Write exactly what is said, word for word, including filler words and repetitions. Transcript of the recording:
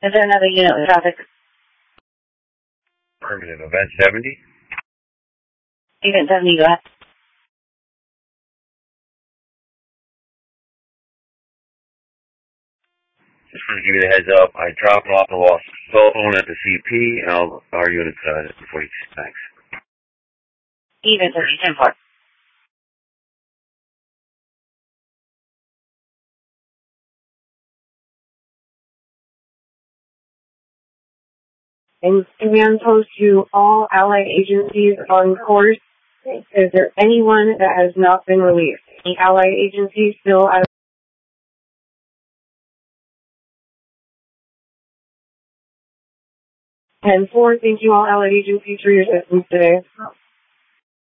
Is there another unit with traffic? Affirmative. Event seventy? Event seventy, go ahead. Just want to give you the heads up. I dropped off the lost cell phone at the C P, and I'll, our unit's uh, just before you. Thanks. Event seventy, ten four. And command post to all allied agencies on course. Is there anyone that has not been released? Any allied agencies still out? ten four, thank you all allied agencies for your assistance today.